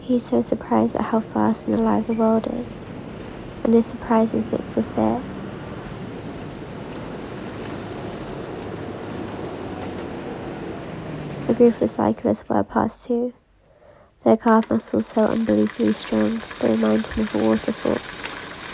He's so surprised at how fast and alive the world is, and his surprise is mixed with fear. A group of cyclists were past too. Their calf muscles so unbelievably strong, they remind him of a waterfall.